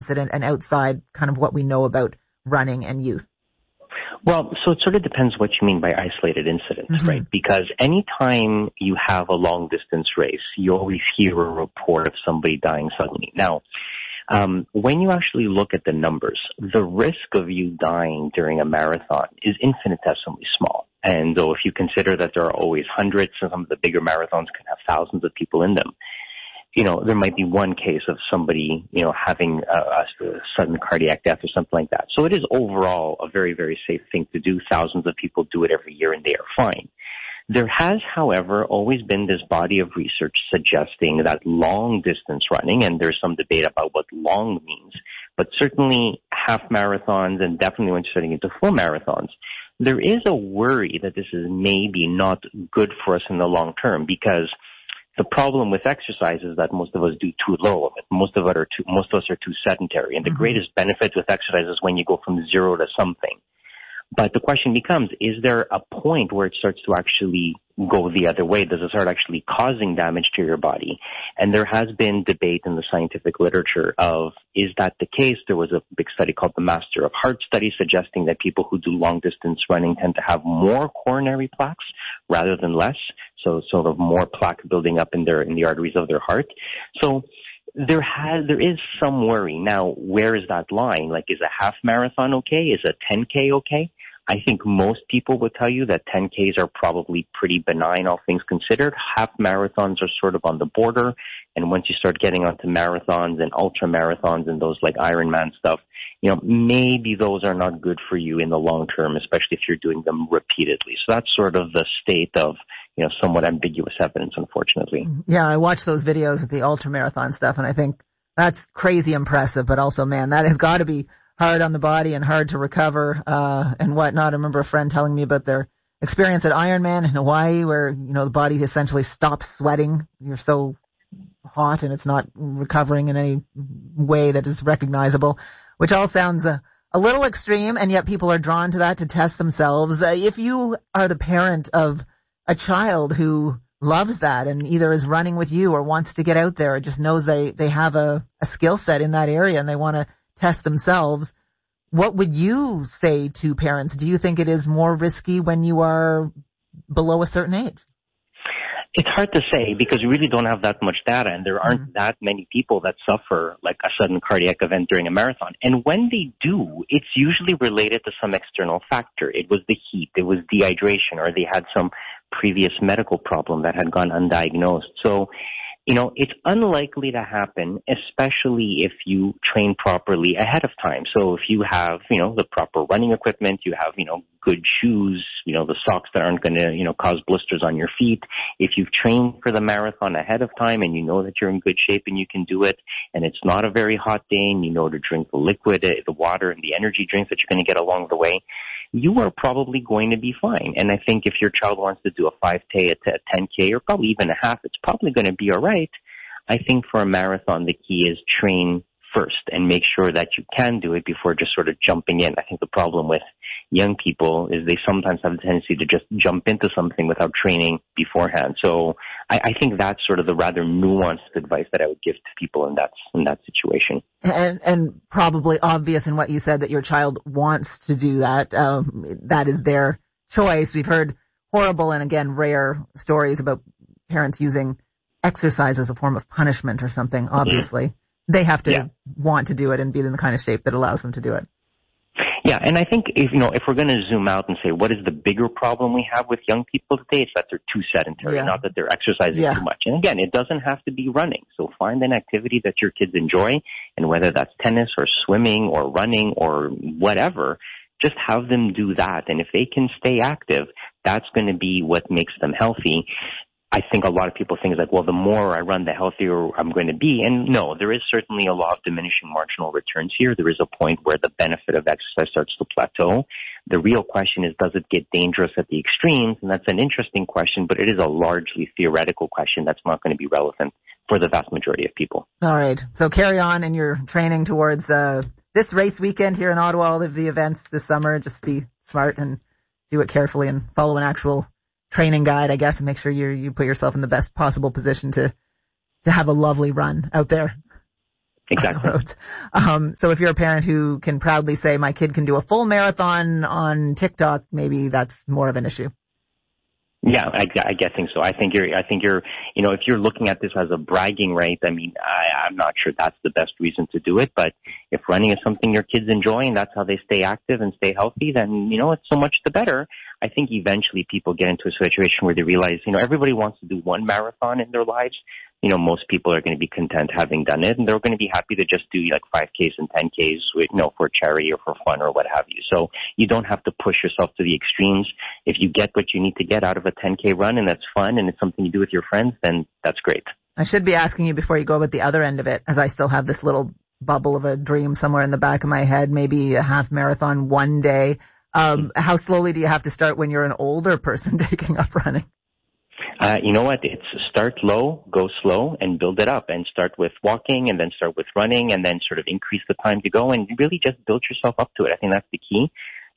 incident and outside kind of what we know about running and youth? Well, so it sort of depends what you mean by isolated incidents, right? Because anytime you have a long distance race, you always hear a report of somebody dying suddenly. Now, when you actually look at the numbers, the risk of you dying during a marathon is infinitesimally small. And though if you consider that there are always hundreds, and some of the bigger marathons can have thousands of people in them, there might be one case of somebody, having a sudden cardiac death or something like that. So it is overall a very, very safe thing to do. Thousands of people do it every year and they are fine. There has, however, always been this body of research suggesting that long distance running, and there's some debate about what long means, but certainly half marathons and definitely when starting into full marathons, there is a worry that this is maybe not good for us in the long term, because the problem with exercise is that most of us do too little of it. Most of us are too sedentary. And the greatest benefit with exercise is when you go from zero to something. But the question becomes, is there a point where it starts to actually go the other way? Does it start actually causing damage to your body? And there has been debate in the scientific literature of, is that the case? There was a big study called the Master of Heart study suggesting that people who do long distance running tend to have more coronary plaques rather than less. So sort of more plaque building up in the arteries of their heart. So there is some worry. Now, where is that line? Like, is a half marathon okay? Is a 10K okay? I think most people would tell you that 10Ks are probably pretty benign, all things considered. Half marathons are sort of on the border. And once you start getting onto marathons and ultra marathons and those like Ironman stuff, maybe those are not good for you in the long term, especially if you're doing them repeatedly. So that's sort of the state of, somewhat ambiguous evidence, unfortunately. Yeah, I watched those videos with the ultra marathon stuff, and I think that's crazy impressive, but also, man, that has got to be hard on the body and hard to recover, and whatnot. I remember a friend telling me about their experience at Ironman in Hawaii where, the body essentially stops sweating. You're so hot and it's not recovering in any way that is recognizable, which all sounds a little extreme, and yet people are drawn to that to test themselves. If you are the parent of a child who loves that and either is running with you or wants to get out there or just knows they have a skill set in that area and they want to test themselves, what would you say to parents? Do you think it is more risky when you are below a certain age? It's hard to say because we really don't have that much data, and there aren't that many people that suffer like a sudden cardiac event during a marathon. And when they do, it's usually related to some external factor. It was the heat, it was dehydration, or they had some previous medical problem that had gone undiagnosed. So, it's unlikely to happen, especially if you train properly ahead of time. So if you have, the proper running equipment, you have, good shoes, the socks that aren't going to, cause blisters on your feet. If you've trained for the marathon ahead of time and you know that you're in good shape and you can do it, and it's not a very hot day and you know to drink the liquid, the water and the energy drinks that you're going to get along the way, you are probably going to be fine. And I think if your child wants to do a 5K, a 10K, or probably even a half, it's probably going to be all right. I think for a marathon, the key is train first and make sure that you can do it before just sort of jumping in. I think the problem with young people is they sometimes have a tendency to just jump into something without training beforehand. So I think that's sort of the rather nuanced advice that I would give to people in that situation. And probably obvious in what you said that your child wants to do that. That is their choice. We've heard horrible and, again, rare stories about parents using exercise as a form of punishment or something. Obviously, they have to want to do it and be in the kind of shape that allows them to do it. Yeah, and I think if we're going to zoom out and say what is the bigger problem we have with young people today, it's that they're too sedentary, not that they're exercising too much. And again, it doesn't have to be running. So find an activity that your kids enjoy, and whether that's tennis or swimming or running or whatever, just have them do that. And if they can stay active, that's going to be what makes them healthy. I think a lot of people think like, well, the more I run, the healthier I'm going to be. And no, there is certainly a law of diminishing marginal returns here. There is a point where the benefit of exercise starts to plateau. The real question is, does it get dangerous at the extremes? And that's an interesting question, but it is a largely theoretical question that's not going to be relevant for the vast majority of people. All right. So carry on in your training towards this race weekend here in Ottawa, all of the events this summer. Just be smart and do it carefully and follow an actual training guide, I guess, and make sure you put yourself in the best possible position to have a lovely run out there. Exactly. So if you're a parent who can proudly say, my kid can do a full marathon on TikTok, maybe that's more of an issue. Yeah, I think so. I think you're, if you're looking at this as a bragging right, I mean, I'm not sure that's the best reason to do it, but if running is something your kids enjoy and that's how they stay active and stay healthy, then, it's so much the better. I think eventually people get into a situation where they realize, everybody wants to do one marathon in their lives. Most people are going to be content having done it, and they're going to be happy to just do like 5Ks and 10Ks, for charity or for fun or what have you. So you don't have to push yourself to the extremes. If you get what you need to get out of a 10K run and that's fun and it's something you do with your friends, then that's great. I should be asking you before you go about the other end of it, as I still have this little bubble of a dream somewhere in the back of my head, maybe a half marathon one day. How slowly do you have to start when you're an older person taking up running? You know what? It's start low, go slow, and build it up. And start with walking, and then start with running, and then sort of increase the time to go, and really just build yourself up to it. I think that's the key.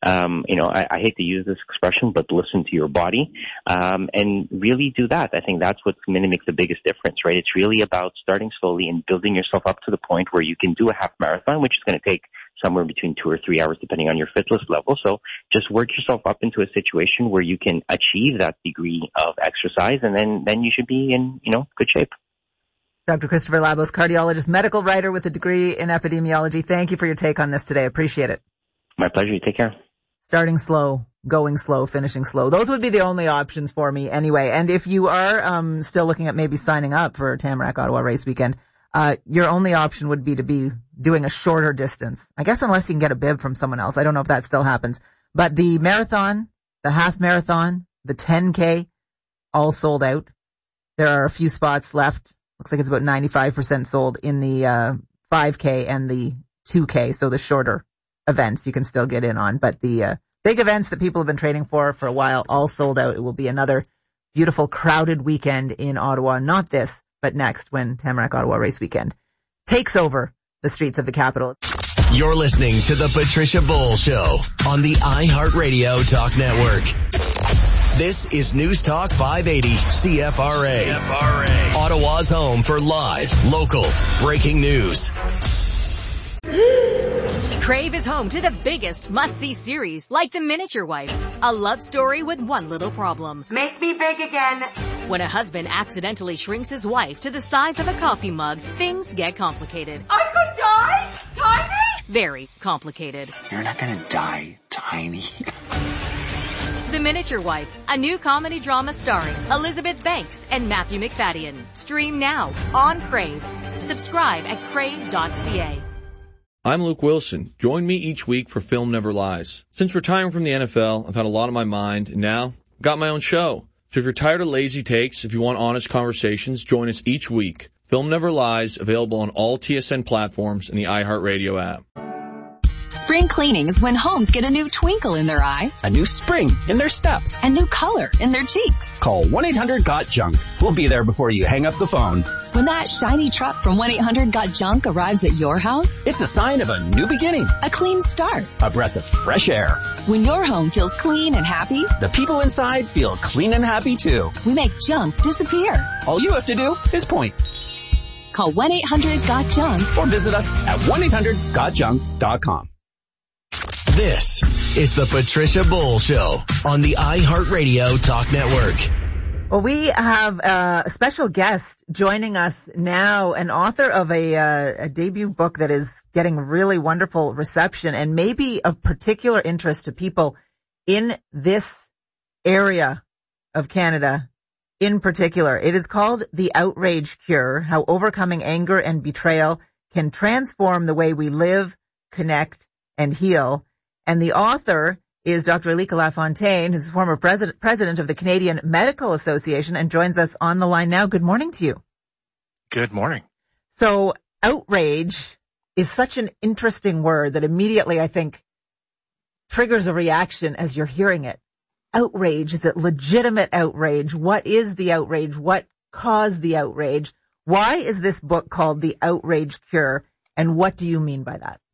I hate to use this expression, but listen to your body, and really do that. I think that's what's going to make the biggest difference, right? It's really about starting slowly and building yourself up to the point where you can do a half marathon, which is going to take somewhere between 2 or 3 hours, depending on your fitness level. So just work yourself up into a situation where you can achieve that degree of exercise, and then you should be in, good shape. Dr. Christopher Labos, cardiologist, medical writer with a degree in epidemiology. Thank you for your take on this today. Appreciate it. My pleasure. You take care. Starting slow, going slow, finishing slow. Those would be the only options for me anyway. And if you are still looking at maybe signing up for Tamarack Ottawa Race Weekend, your only option would be to be doing a shorter distance. I guess unless you can get a bib from someone else. I don't know if that still happens. But the marathon, the half marathon, the 10K, all sold out. There are a few spots left. Looks like it's about 95% sold in the 5K and the 2K, so the shorter events you can still get in on. But the big events that people have been training for a while, all sold out. It will be another beautiful, crowded weekend in Ottawa. Not this, but next, when Tamarack Ottawa Race Weekend takes over the streets of the capital. You're listening to The Patricia Bowl Show on the iHeartRadio Talk Network. This is News Talk 580 CFRA. Ottawa's home for live, local, breaking news. Crave is home to the biggest must-see series, like The Miniature Wife, a love story with one little problem. Make me big again. When a husband accidentally shrinks his wife to the size of a coffee mug, things get complicated. I could die? Tiny? Very complicated. You're not gonna die, Tiny. The Miniature Wife, a new comedy drama starring Elizabeth Banks and Matthew McFadden. Stream now on Crave. Subscribe at crave.ca. I'm Luke Wilson. Join me each week for Film Never Lies. Since retiring from the NFL, I've had a lot on my mind, and now I've got my own show. So if you're tired of lazy takes, if you want honest conversations, join us each week. Film Never Lies, available on all TSN platforms and the iHeartRadio app. Spring cleaning is when homes get a new twinkle in their eye, a new spring in their step, and new color in their cheeks. Call 1-800-GOT-JUNK. We'll be there before you hang up the phone. When that shiny truck from 1-800-GOT-JUNK arrives at your house, it's a sign of a new beginning, a clean start, a breath of fresh air. When your home feels clean and happy, the people inside feel clean and happy too. We make junk disappear. All you have to do is point. Call 1-800-GOT-JUNK or visit us at 1-800-GOTJUNK.com. This is the Patricia Bowl Show on the iHeartRadio Talk Network. Well, we have a special guest joining us now, an author of a debut book that is getting really wonderful reception and maybe of particular interest to people in this area of Canada in particular. It is called The Outrage Cure: How Overcoming Anger and Betrayal Can Transform the Way We Live, Connect, and Heal. And the author is Dr. Alika Lafontaine, who's former president of the Canadian Medical Association, and joins us on the line now. Good morning to you. Good morning. So outrage is such an interesting word that immediately, I think, triggers a reaction as you're hearing it. Outrage, is it legitimate outrage? What is the outrage? What caused the outrage? Why is this book called The Outrage Cure? And what do you mean by that?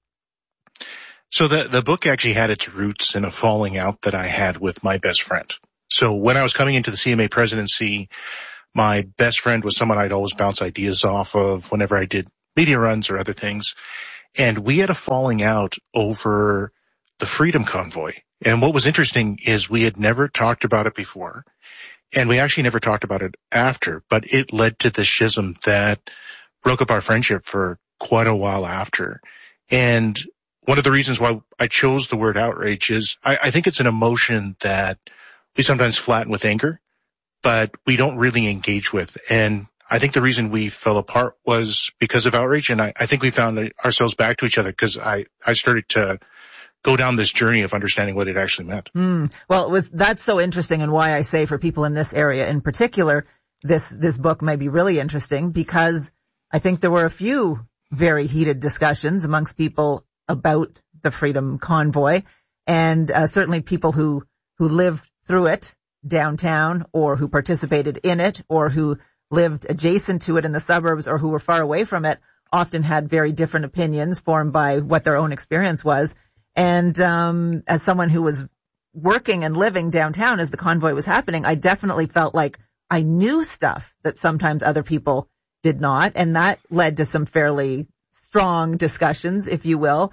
So the book actually had its roots in a falling out that I had with my best friend. So when I was coming into the CMA presidency, my best friend was someone I'd always bounce ideas off of whenever I did media runs or other things. And we had a falling out over the Freedom Convoy. And what was interesting is we had never talked about it before. And we actually never talked about it after, but it led to the schism that broke up our friendship for quite a while after. And one of the reasons why I chose the word outrage is I think it's an emotion that we sometimes flatten with anger, but we don't really engage with. And I think the reason we fell apart was because of outrage. And I think we found ourselves back to each other because I started to go down this journey of understanding what it actually meant. Well, that's so interesting, and why I say for people in this area in particular, this book may be really interesting, because I think there were a few very heated discussions amongst people about the Freedom Convoy, and certainly people who lived through it downtown, or who participated in it, or who lived adjacent to it in the suburbs, or who were far away from it, often had very different opinions formed by what their own experience was. And as someone who was working and living downtown as the convoy was happening, I definitely felt like I knew stuff that sometimes other people did not, and that led to some fairly strong discussions, if you will.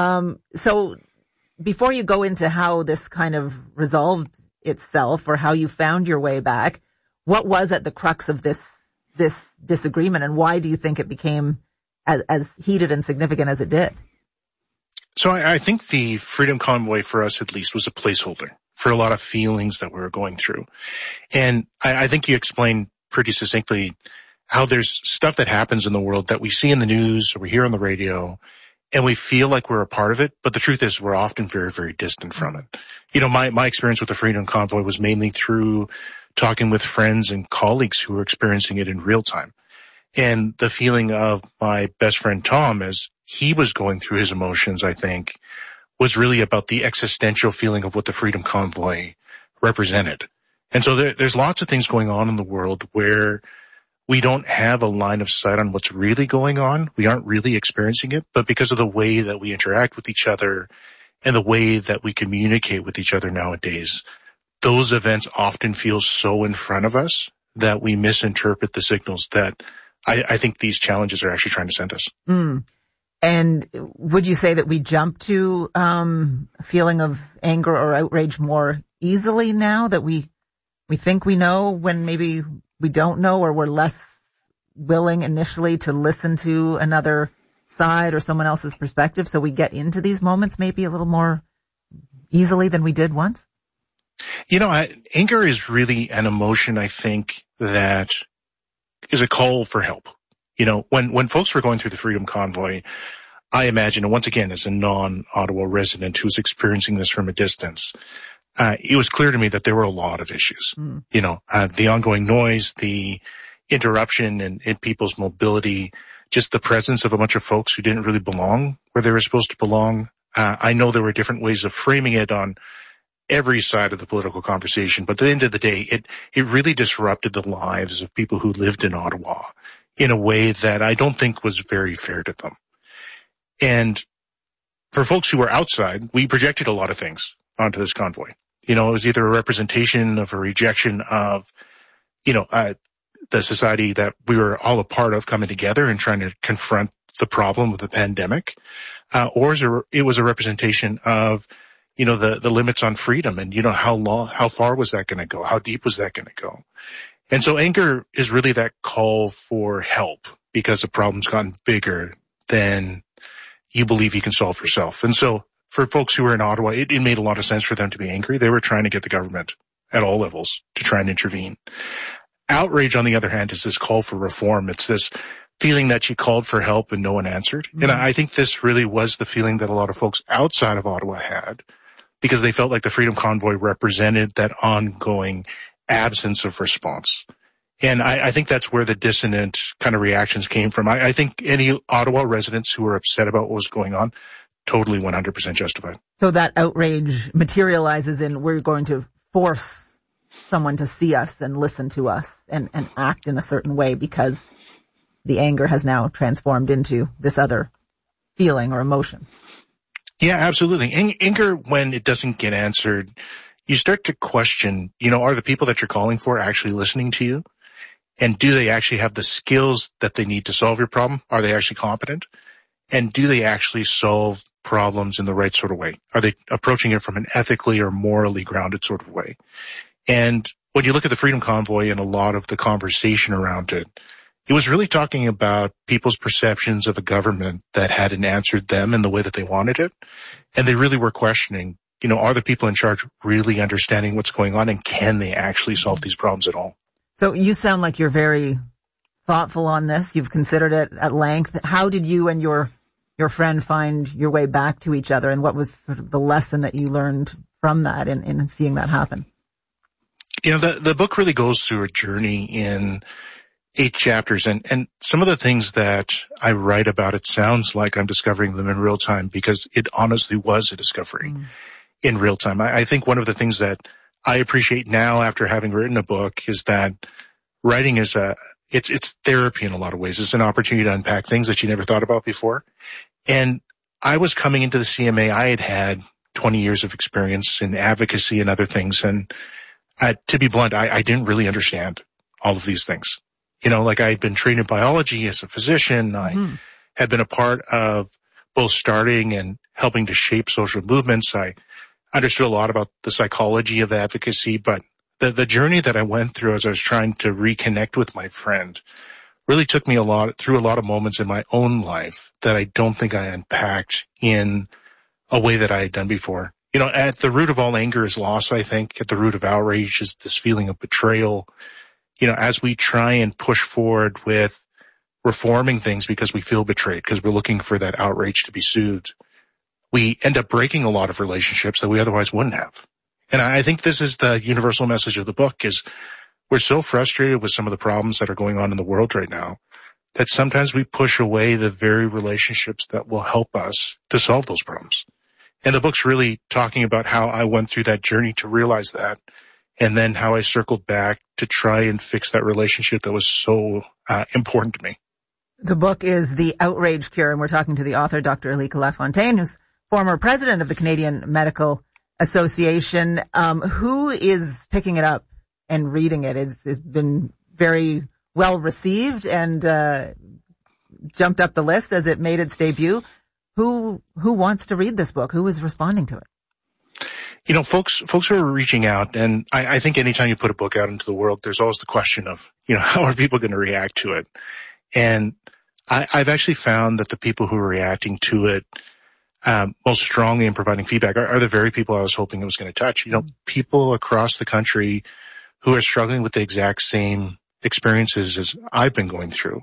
So before you go into how this kind of resolved itself, or how you found your way back, what was at the crux of this disagreement, and why do you think it became as heated and significant as it did? So I think the Freedom Convoy, for us at least, was a placeholder for a lot of feelings that we were going through. And I think you explained pretty succinctly how there's stuff that happens in the world that we see in the news or we hear on the radio, and we feel like we're a part of it. But the truth is we're often very, very distant from it. You know, my experience with the Freedom Convoy was mainly through talking with friends and colleagues who were experiencing it in real time. And the feeling of my best friend Tom, as he was going through his emotions, I think, was really about the existential feeling of what the Freedom Convoy represented. And so there's lots of things going on in the world where we don't have a line of sight on what's really going on. We aren't really experiencing it, but because of the way that we interact with each other and the way that we communicate with each other nowadays, those events often feel so in front of us that we misinterpret the signals that I think these challenges are actually trying to send us. And would you say that we jump to a feeling of anger or outrage more easily now, that we think we know when maybe we don't know, or we're less willing initially to listen to another side or someone else's perspective, so we get into these moments maybe a little more easily than we did once? You know, anger is really an emotion, I think, that is a call for help. You know, when folks were going through the Freedom Convoy, I imagine, and once again, as a non-Ottawa resident who's experiencing this from a distance, it was clear to me that there were a lot of issues. You know, the ongoing noise, the interruption in people's mobility, just the presence of a bunch of folks who didn't really belong where they were supposed to belong. I know there were different ways of framing it on every side of the political conversation, but at the end of the day, it really disrupted the lives of people who lived in Ottawa in a way that I don't think was very fair to them. And for folks who were outside, we projected a lot of things onto this convoy. You know, it was either a representation of a rejection of, you know, the society that we were all a part of coming together and trying to confront the problem of the pandemic, or it was a representation of, you know, the limits on freedom, and, you know, how far was that going to go? How deep was that going to go? And so anger is really that call for help because the problem's gotten bigger than you believe you can solve yourself. And so for folks who were in Ottawa, it made a lot of sense for them to be angry. They were trying to get the government at all levels to try and intervene. Outrage, on the other hand, is this call for reform. It's this feeling that you called for help and no one answered. And I think this really was the feeling that a lot of folks outside of Ottawa had, because they felt like the Freedom Convoy represented that ongoing absence of response. And I think that's where the dissonant kind of reactions came from. I think any Ottawa residents who were upset about what was going on, totally 100% justified. So that outrage materializes in we're going to force someone to see us and listen to us and act in a certain way because the anger has now transformed into this other feeling or emotion. Yeah, absolutely. Anger, when it doesn't get answered, you start to question, you know, are the people that you're calling for actually listening to you? And do they actually have the skills that they need to solve your problem? Are they actually competent? And do they actually solve problems in the right sort of way? Are they approaching it from an ethically or morally grounded sort of way? And when you look at the Freedom Convoy and a lot of the conversation around it, it was really talking about people's perceptions of a government that hadn't answered them in the way that they wanted it. And they really were questioning, are the people in charge really understanding what's going on, and can they actually solve these problems at all? So you sound like you're very thoughtful on this. You've considered it at length. How did you and your friend find your way back to each other, and what was sort of the lesson that you learned from that in seeing that happen? The book really goes through a journey in 8 chapters, and some of the things that I write about, it sounds like I'm discovering them in real time, because it honestly was a discovery in real time. I think one of the things that I appreciate now after having written a book is that writing is it's therapy in a lot of ways. It's an opportunity to unpack things that you never thought about before. And I was coming into the CMA, I had 20 years of experience in advocacy and other things. And to be blunt, I didn't really understand all of these things. Like I had been trained in biology as a physician. I had been a part of both starting and helping to shape social movements. I understood a lot about the psychology of advocacy, but the journey that I went through as I was trying to reconnect with my friend really took me through a lot of moments in my own life that I don't think I unpacked in a way that I had done before. At the root of all anger is loss, I think. At the root of outrage is this feeling of betrayal. As we try and push forward with reforming things because we feel betrayed, because we're looking for that outrage to be soothed, we end up breaking a lot of relationships that we otherwise wouldn't have. And I think this is the universal message of the book, is we're so frustrated with some of the problems that are going on in the world right now that sometimes we push away the very relationships that will help us to solve those problems. And the book's really talking about how I went through that journey to realize that, and then how I circled back to try and fix that relationship that was so important to me. The book is The Outrage Cure, and we're talking to the author, Dr. Alika Lafontaine, who's former president of the Canadian Medical Association. Who is picking it up and reading it? It's been very well received and jumped up the list as it made its debut. Who wants to read this book? Who is responding to it? Folks are reaching out, and I think anytime you put a book out into the world, there's always the question of, how are people going to react to it? And I've actually found that the people who are reacting to it most strongly in providing feedback are the very people I was hoping it was going to touch. People across the country who are struggling with the exact same experiences as I've been going through.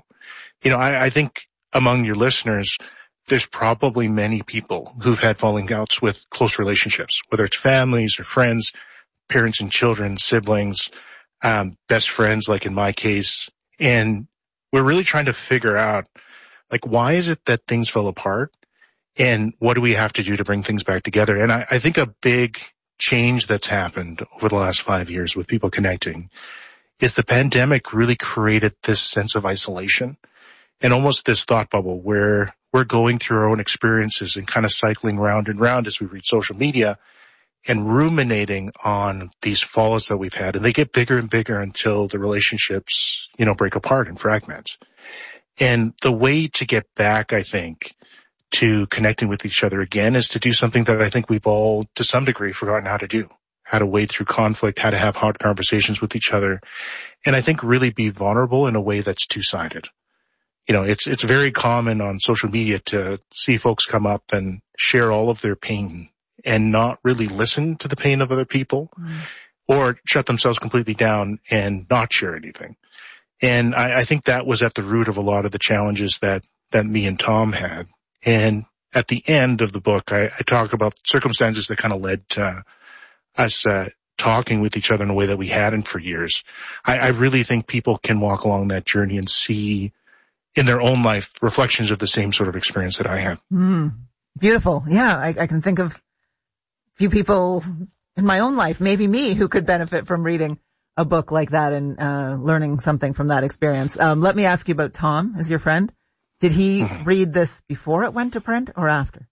I think among your listeners, there's probably many people who've had falling outs with close relationships, whether it's families or friends, parents and children, siblings, best friends, like in my case. And we're really trying to figure out, why is it that things fell apart, and what do we have to do to bring things back together? And I think a big change that's happened over the last 5 years with people connecting is the pandemic really created this sense of isolation and almost this thought bubble where we're going through our own experiences and kind of cycling round and round as we read social media and ruminating on these fallouts that we've had. And they get bigger and bigger until the relationships, break apart and fragment. And the way to get back, I think, to connecting with each other again is to do something that I think we've all, to some degree, forgotten how to do. How to wade through conflict, how to have hard conversations with each other. And I think really be vulnerable in a way that's two-sided. It's very common on social media to see folks come up and share all of their pain and not really listen to the pain of other people, or shut themselves completely down and not share anything. And I think that was at the root of a lot of the challenges that me and Tom had. And at the end of the book, I talk about circumstances that kind of led to us talking with each other in a way that we hadn't for years. I really think people can walk along that journey and see in their own life reflections of the same sort of experience that I had. Beautiful. Yeah, I can think of a few people in my own life, maybe me, who could benefit from reading a book like that and learning something from that experience. Let me ask you about Tom, as your friend. Did he read this before it went to print or after?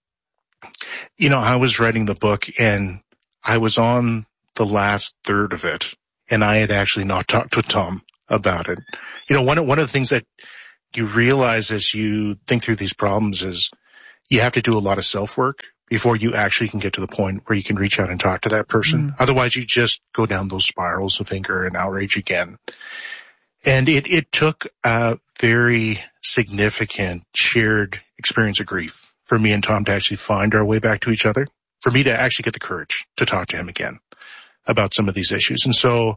I was writing the book and I was on the last third of it, and I had actually not talked with Tom about it. You know, one of the things that you realize as you think through these problems is you have to do a lot of self-work before you actually can get to the point where you can reach out and talk to that person. Mm. Otherwise, you just go down those spirals of anger and outrage again. And it took a very significant shared experience of grief for me and Tom to actually find our way back to each other, for me to actually get the courage to talk to him again about some of these issues. And so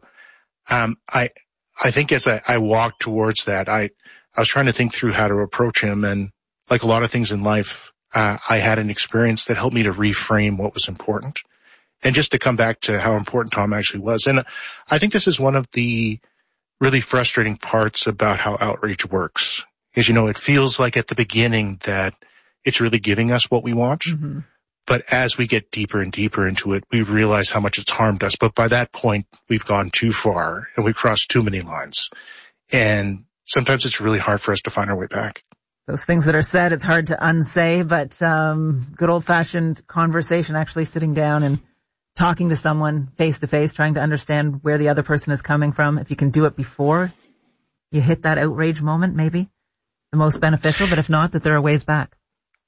I think as I walked towards that, I was trying to think through how to approach him. And like a lot of things in life, I had an experience that helped me to reframe what was important and just to come back to how important Tom actually was. And I think this is one of the really frustrating parts about how outrage works is, you know, it feels like at the beginning that it's really giving us what we want. Mm-hmm. But as we get deeper and deeper into it, we realize how much it's harmed us. But by that point, we've gone too far and we've crossed too many lines. And sometimes it's really hard for us to find our way back. Those things that are said, it's hard to unsay, but good old-fashioned conversation, actually sitting down and talking to someone face-to-face, trying to understand where the other person is coming from. If you can do it before you hit that outrage moment, maybe the most beneficial, but if not, that there are ways back.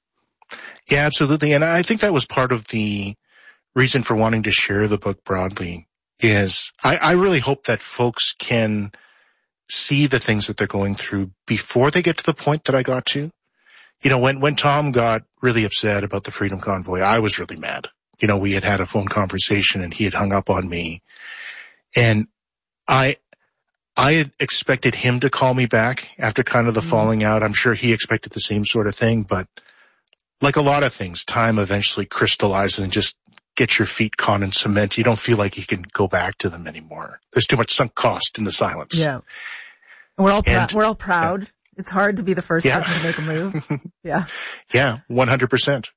Yeah, absolutely. And I think that was part of the reason for wanting to share the book broadly is I really hope that folks can see the things that they're going through before they get to the point that I got to. You know, when Tom got really upset about the Freedom Convoy, I was really mad. You know, we had a phone conversation and he had hung up on me. And I had expected him to call me back after kind of the falling out. I'm sure he expected the same sort of thing, but like a lot of things, time eventually crystallizes and just gets your feet caught in cement. You don't feel like you can go back to them anymore. There's too much sunk cost in the silence. Yeah. We're all proud. Yeah. It's hard to be the first person to make a move. Yeah. Yeah, 100%.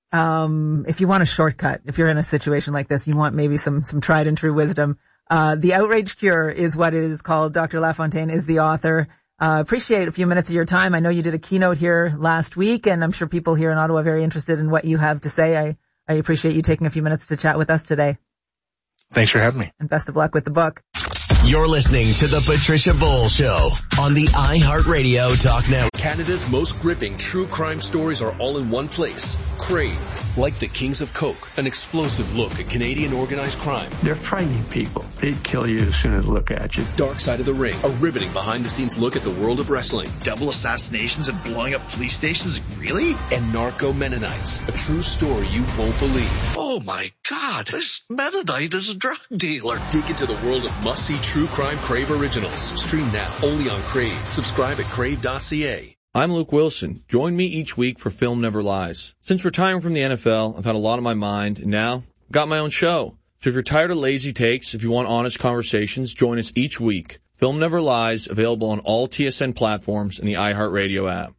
If you want a shortcut, if you're in a situation like this, you want maybe some tried and true wisdom. The Outrage Cure is what it is called. Dr. LaFontaine is the author. Appreciate a few minutes of your time. I know you did a keynote here last week, and I'm sure people here in Ottawa are very interested in what you have to say. I appreciate you taking a few minutes to chat with us today. Thanks for having me. And best of luck with the book. You're listening to The Patricia Bull Show on the iHeartRadio Talk Network. Canada's most gripping true crime stories are all in one place. Crave. Like the Kings of Coke, an explosive look at Canadian organized crime. They're frightening people. They'd kill you as soon as they look at you. Dark Side of the Ring, a riveting behind-the-scenes look at the world of wrestling. Double assassinations and blowing up police stations? Really? And Narco Mennonites, a true story you won't believe. Oh my God, this Mennonite is a drug dealer. Dig into the world of must-see true crime Crave originals. Stream now, only on Crave. Subscribe at crave.ca. I'm Luke Wilson. Join me each week for Film Never Lies. Since retiring from the NFL, I've had a lot on my mind, and now I've got my own show. So if you're tired of lazy takes, if you want honest conversations, join us each week. Film Never Lies, available on all TSN platforms and the iHeartRadio app.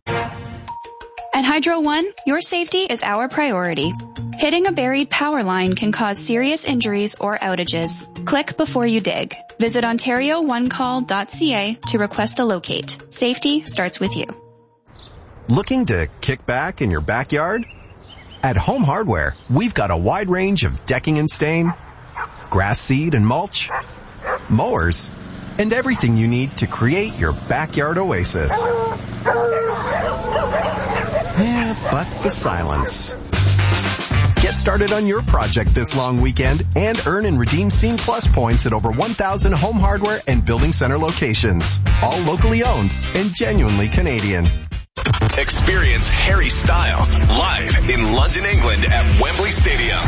At Hydro One, your safety is our priority. Hitting a buried power line can cause serious injuries or outages. Click before you dig. Visit OntarioOneCall.ca to request a locate. Safety starts with you. Looking to kick back in your backyard? At Home Hardware, we've got a wide range of decking and stain, grass seed and mulch, mowers, and everything you need to create your backyard oasis. Yeah, but the silence. Get started on your project this long weekend and earn and redeem Scene Plus points at over 1,000 Home Hardware and Building Center locations. All locally owned and genuinely Canadian. Experience Harry Styles live in London, England at Wembley Stadium.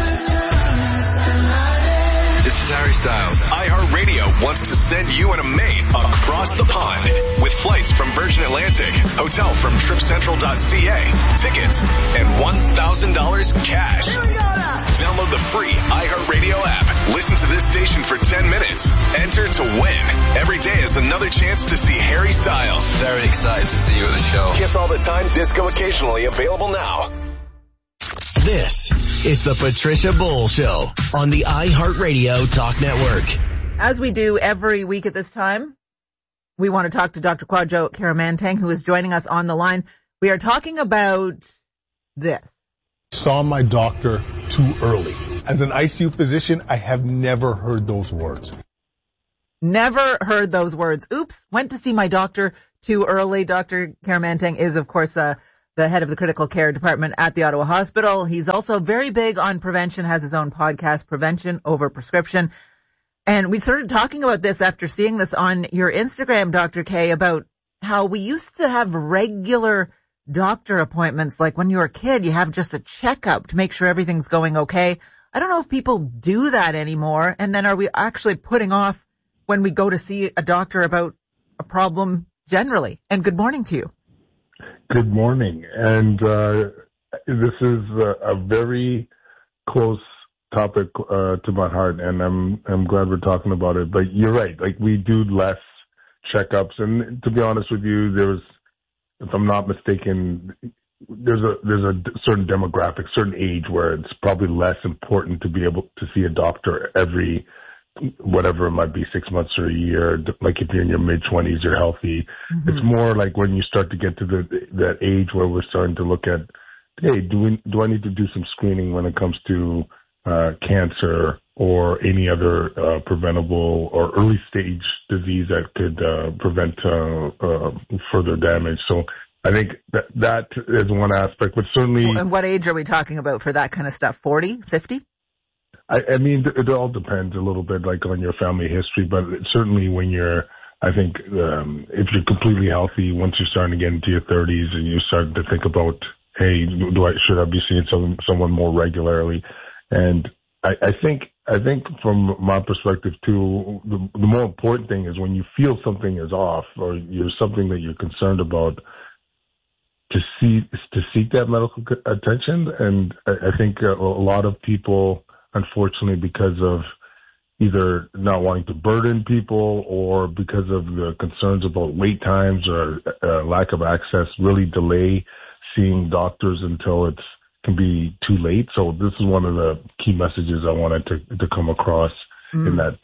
This is Harry Styles. iHeartRadio wants to send you and a mate across the pond with flights from Virgin Atlantic, hotel from TripCentral.ca, tickets, and $1,000 cash. Download the free iHeartRadio app. Listen to this station for 10 minutes. Enter to win. Every day is another chance to see Harry Styles. Very excited to see you at the show. Kiss all the time, disco occasionally, available now. This is the Patricia Bull Show on the iHeartRadio Talk Network. As we do every week at this time, we want to talk to Dr. Kwadwo Kyeremanteng, who is joining us on the line. We are talking about this. Saw my doctor too early. As an ICU physician, I have never heard those words. Never heard those words. Oops, went to see my doctor too early. Dr. Karamanteng is, of course, the head of the critical care department at the Ottawa Hospital. He's also very big on prevention, has his own podcast, Prevention Over Prescription. And we started talking about this after seeing this on your Instagram, Dr. K, about how we used to have regular doctor appointments. Like when you were a kid, you have just a checkup to make sure everything's going okay. I don't know if people do that anymore. And then are we actually putting off when we go to see a doctor about a problem generally? And good morning to you. Good morning. And this is a very close topic to my heart, and I'm glad we're talking about it. But you're right. Like, we do less checkups, and to be honest with you, if I'm not mistaken, there's a certain demographic, certain age where it's probably less important to be able to see a doctor every, whatever it might be, 6 months or a year. Like if you're in your mid-20s, you're healthy. Mm-hmm. It's more like when you start to get to that age where we're starting to look at, hey, do I need to do some screening when it comes to cancer or any other preventable or early stage disease that could prevent further damage. So I think that is one aspect, but certainly. And what age are we talking about for that kind of stuff? 40, 50? I mean, it all depends a little bit, like, on your family history, but certainly when you're, I think, if you're completely healthy, once you're starting to get into your 30s and you're starting to think about, hey, should I be seeing someone more regularly? And I think from my perspective too, the more important thing is when you feel something is off or you're something that you're concerned about, to seek that medical attention. And I think a lot of people, unfortunately, because of either not wanting to burden people or because of the concerns about wait times or lack of access, really delay seeing doctors until it can be too late. So this is one of the key messages I wanted to come across in that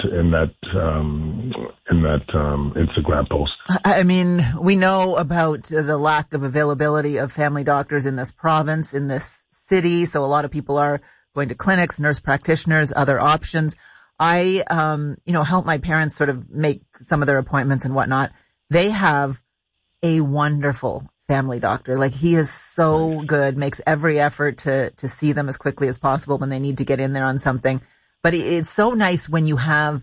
Instagram post. I mean, we know about the lack of availability of family doctors in this province, in this city. So a lot of people are going to clinics, nurse practitioners, other options. I, help my parents sort of make some of their appointments and whatnot. They have a wonderful family doctor. Like, he is so good, makes every effort to see them as quickly as possible when they need to get in there on something. But it's so nice when you have,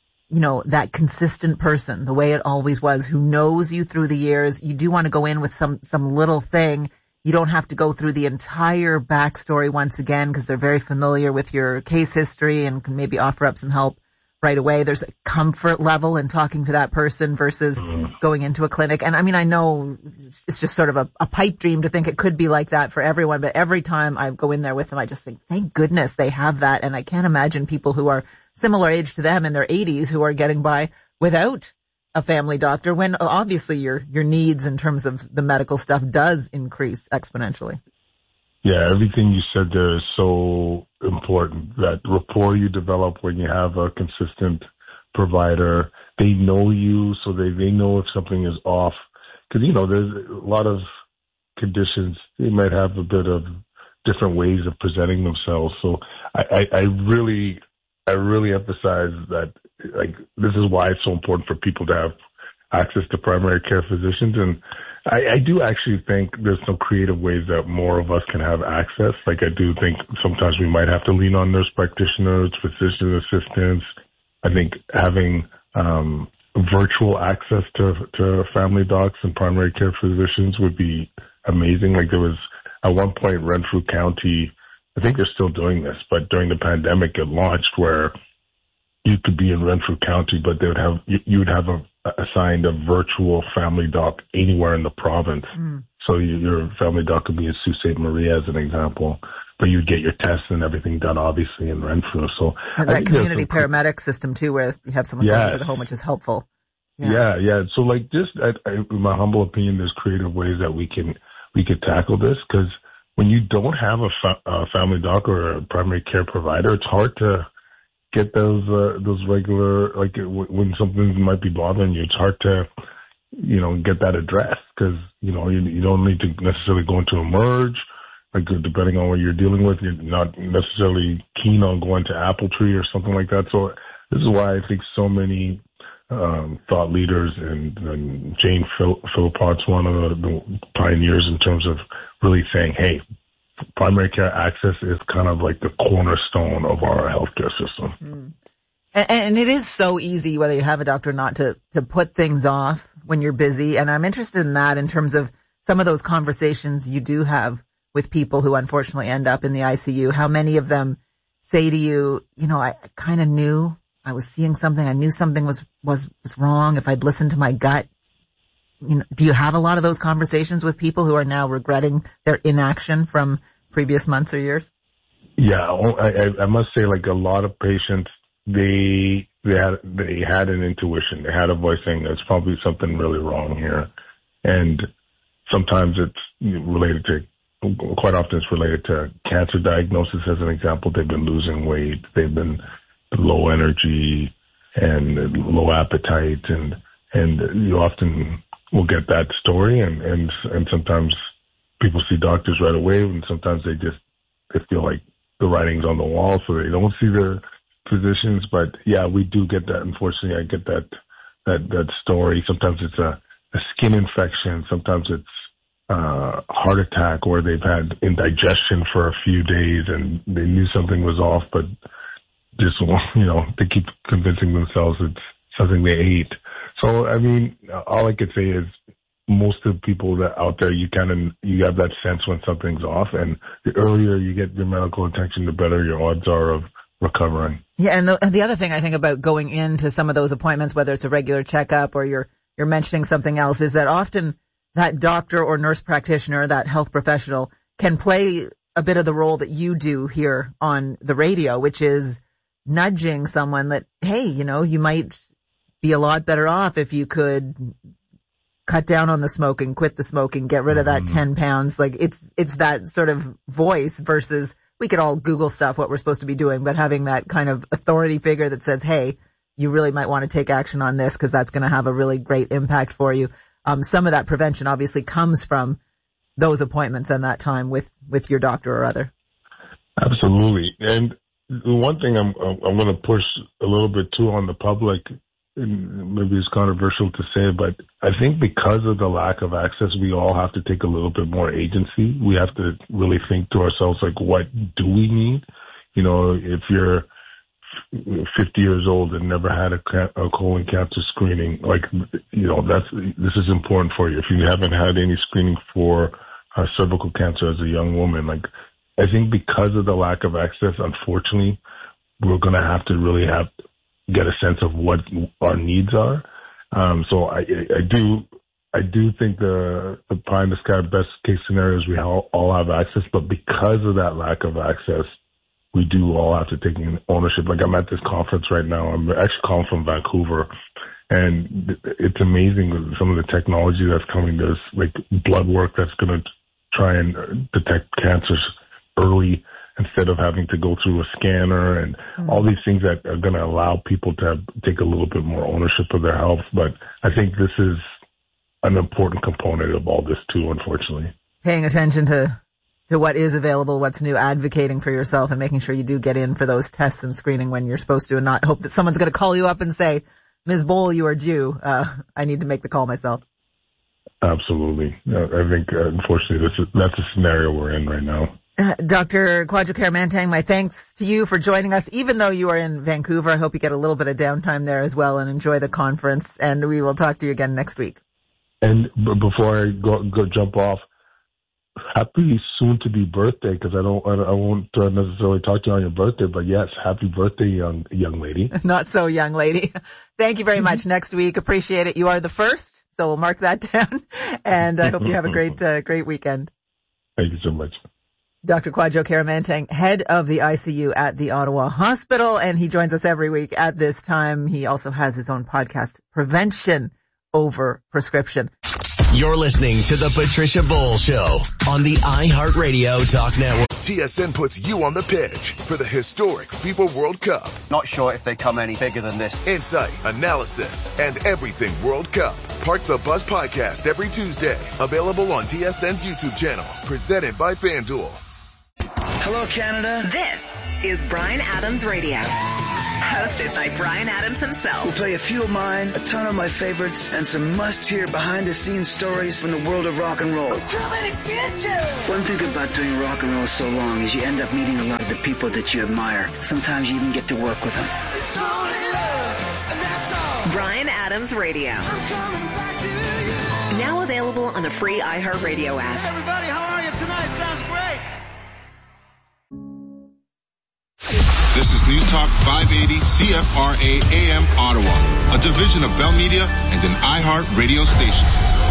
that consistent person, the way it always was, who knows you through the years. You do want to go in with some little thing. You don't have to go through the entire backstory once again because they're very familiar with your case history and can maybe offer up some help right away. There's a comfort level in talking to that person versus going into a clinic. And I mean, I know it's just sort of a pipe dream to think it could be like that for everyone, but every time I go in there with them, I just think, thank goodness they have that. And I can't imagine people who are similar age to them in their 80s who are getting by without a family doctor when obviously your needs in terms of the medical stuff does increase exponentially. Yeah, everything you said there is so important. That rapport you develop when you have a consistent provider. They know you, so they know if something is off. Because, there's a lot of conditions. They might have a bit of different ways of presenting themselves. So I really emphasize that, like, this is why it's so important for people to have access to primary care physicians. And I do actually think there's some creative ways that more of us can have access. Like, I do think sometimes we might have to lean on nurse practitioners, physician assistants. I think having virtual access to family docs and primary care physicians would be amazing. Like, there was at one point Renfrew County, I think they're still doing this, but during the pandemic it launched where you could be in Renfrew County, but you would have assigned a virtual family doc anywhere in the province. So your family doc could be in Sault Ste. Marie as an example, but you'd get your tests and everything done obviously in Renfrew. So and that community paramedic system too, where you have someone going to the home, which is helpful. Yeah. So like, just in my humble opinion, there's creative ways that we could tackle this, because when you don't have a family doc or a primary care provider, it's hard to get those regular, like, when something might be bothering you, it's hard to, get that addressed, because, you don't need to necessarily go into a merge, like, depending on what you're dealing with. You're not necessarily keen on going to Apple Tree or something like that. So this is why I think so many thought leaders, and Jane Philpott's one of the pioneers in terms of really saying, hey, primary care access is kind of like the cornerstone of our healthcare system. And it is so easy, whether you have a doctor or not, to put things off when you're busy. And I'm interested in that in terms of some of those conversations you do have with people who unfortunately end up in the ICU. How many of them say to you, I kind of knew I was seeing something. I knew something was wrong if I'd listened to my gut. Do you have a lot of those conversations with people who are now regretting their inaction from previous months or years? Yeah, I must say, like a lot of patients, they had an intuition. They had a voice saying there's probably something really wrong here. And sometimes quite often it's related to cancer diagnosis. As an example, they've been losing weight, they've been low energy and low appetite, and you often will get that story, and sometimes people see doctors right away, and sometimes they feel like the writing's on the wall, so they don't see their physicians. But yeah, we do get that. Unfortunately, I get that story. Sometimes it's a skin infection, sometimes it's heart attack, or they've had indigestion for a few days and they knew something was off, but just, they keep convincing themselves it's something they ate. So, I mean, all I could say is most of the people that out there, you have that sense when something's off, and the earlier you get your medical attention, the better your odds are of recovering. Yeah, and the other thing I think about going into some of those appointments, whether it's a regular checkup or you're mentioning something else, is that often that doctor or nurse practitioner, that health professional, can play a bit of the role that you do here on the radio, which is nudging someone that, hey, you might be a lot better off if you could cut down on the smoking, quit the smoking, get rid of that 10 pounds. Like it's that sort of voice versus we could all Google stuff what we're supposed to be doing, but having that kind of authority figure that says, hey, you really might want to take action on this because that's going to have a really great impact for you. Some of that prevention obviously comes from those appointments and that time with your doctor or other. Absolutely. And one thing I'm going to push a little bit too on the public, and maybe it's controversial to say, but I think because of the lack of access, we all have to take a little bit more agency. We have to really think to ourselves, like, what do we need? If you're 50 years old and never had a colon cancer screening, this is important for you. If you haven't had any screening for cervical cancer as a young woman, I think because of the lack of access, unfortunately, we're going to have to really get a sense of what our needs are. So I do think the pie in the sky best case scenario is we all have access, but because of that lack of access, we do all have to take ownership. Like, I'm at this conference right now. I'm actually calling from Vancouver, and it's amazing some of the technology that's coming. There's like blood work that's going to try and detect cancers early instead of having to go through a scanner, and all these things that are going to allow people to take a little bit more ownership of their health. But I think this is an important component of all this too, unfortunately. Paying attention to what is available, what's new, advocating for yourself and making sure you do get in for those tests and screening when you're supposed to, and not hope that someone's going to call you up and say, Ms. Bowl, you are due. I need to make the call myself. Absolutely. I think, unfortunately, that's the scenario we're in right now. Dr. Kwadwo Kyeremanteng, my thanks to you for joining us. Even though you are in Vancouver, I hope you get a little bit of downtime there as well and enjoy the conference, and we will talk to you again next week. And before I go jump off, happy soon-to-be birthday, because I won't necessarily talk to you on your birthday, but yes, happy birthday, young lady. Not so young lady. Thank you very much. Next week, appreciate it. You are the first, so we'll mark that down, and I hope you have a great weekend. Thank you so much. Dr. Kwadwo Kyeremanteng, head of the ICU at the Ottawa Hospital, and he joins us every week at this time. He also has his own podcast, Prevention Over Prescription. You're listening to The Patricia Bowl Show on the iHeartRadio Talk Network. TSN puts you on the pitch for the historic FIFA World Cup. Not sure if they come any bigger than this. Insight, analysis, and everything World Cup. Park the Bus podcast every Tuesday. Available on TSN's YouTube channel. Presented by FanDuel. Hello, Canada. This is Bryan Adams Radio. Hosted by Bryan Adams himself. We'll play a few of mine, a ton of my favorites, and some must-hear behind-the-scenes stories from the world of rock and roll. I'm coming to get you! One thing about doing rock and roll so long is you end up meeting a lot of the people that you admire. Sometimes you even get to work with them. It's only love, and that's all. Bryan Adams Radio. I'm coming back to you. Now available on the free iHeartRadio app. Hey everybody, how are you tonight? Sounds great. This is News Talk 580 CFRA AM Ottawa, a division of Bell Media and an iHeart radio station.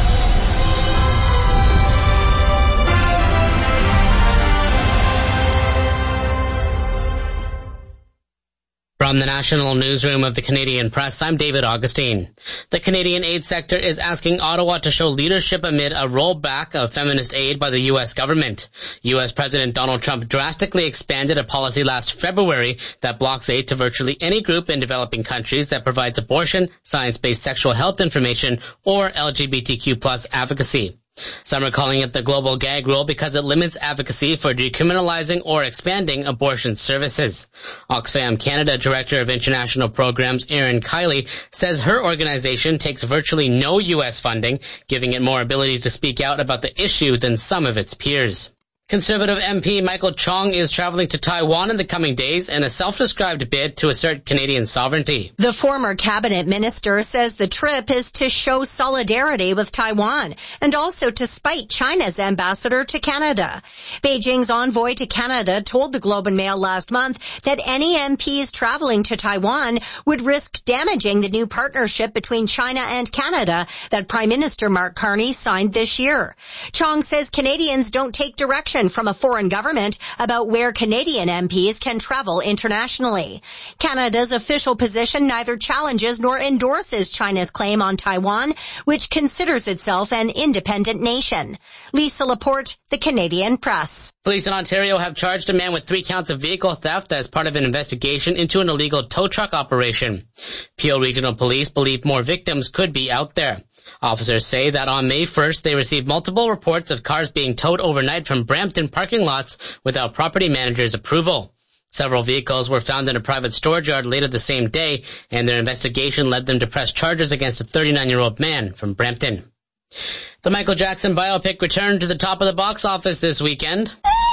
From the National Newsroom of the Canadian Press, I'm David Augustine. The Canadian aid sector is asking Ottawa to show leadership amid a rollback of feminist aid by the U.S. government. U.S. President Donald Trump drastically expanded a policy last February that blocks aid to virtually any group in developing countries that provides abortion, science-based sexual health information, or LGBTQ+ advocacy. Some are calling it the global gag rule because it limits advocacy for decriminalizing or expanding abortion services. Oxfam Canada Director of International Programs Erin Kiley says her organization takes virtually no U.S. funding, giving it more ability to speak out about the issue than some of its peers. Conservative MP Michael Chong is traveling to Taiwan in the coming days in a self-described bid to assert Canadian sovereignty. The former cabinet minister says the trip is to show solidarity with Taiwan and also to spite China's ambassador to Canada. Beijing's envoy to Canada told the Globe and Mail last month that any MPs traveling to Taiwan would risk damaging the new partnership between China and Canada that Prime Minister Mark Carney signed this year. Chong says Canadians don't take direction from a foreign government about where Canadian MPs can travel internationally. Canada's official position neither challenges nor endorses China's claim on Taiwan, which considers itself an independent nation. Lisa Laporte, The Canadian Press. Police in Ontario have charged a man with 3 counts of vehicle theft as part of an investigation into an illegal tow truck operation. Peel Regional Police believe more victims could be out there. Officers say that on May 1st, they received multiple reports of cars being towed overnight from Brampton parking lots without property manager's approval. Several vehicles were found in a private storage yard later the same day, and their investigation led them to press charges against a 39-year-old man from Brampton. The Michael Jackson biopic returned to the top of the box office this weekend.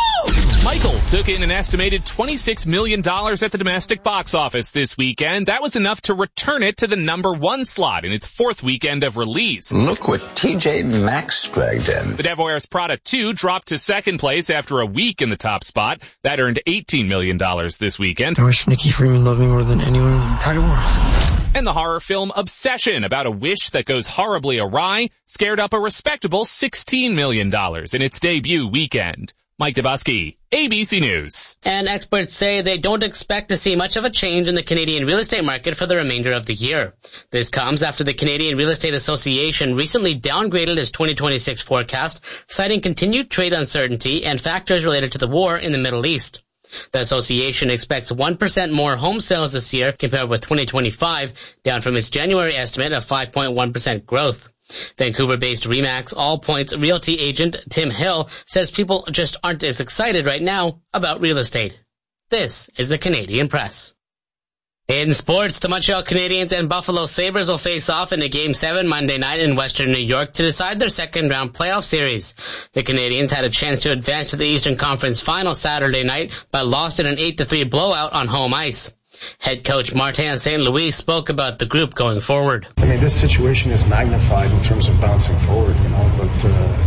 Michael took in an estimated $26 million at the domestic box office this weekend. That was enough to return it to the #1 slot in its 4th weekend of release. Look what TJ Maxx dragged in. The Devil Wears Prada 2 dropped to 2nd place after a week in the top spot. That earned $18 million this weekend. I wish Nikki Freeman loved me more than anyone in the entire world. And the horror film Obsession, about a wish that goes horribly awry, scared up a respectable $16 million in its debut weekend. Mike Dabusky, ABC News. And experts say they don't expect to see much of a change in the Canadian real estate market for the remainder of the year. This comes after the Canadian Real Estate Association recently downgraded its 2026 forecast, citing continued trade uncertainty and factors related to the war in the Middle East. The association expects 1% more home sales this year compared with 2025, down from its January estimate of 5.1% growth. Vancouver-based RE/MAX All Points Realty agent Tim Hill says people just aren't as excited right now about real estate. This is the Canadian Press. In sports, the Montreal Canadiens and Buffalo Sabres will face off in a Game 7 Monday night in Western New York to decide their second-round playoff series. The Canadiens had a chance to advance to the Eastern Conference Final Saturday night, but lost in an 8-3 blowout on home ice. Head coach Martin St. Louis spoke about the group going forward. I mean, this situation is magnified in terms of bouncing forward, but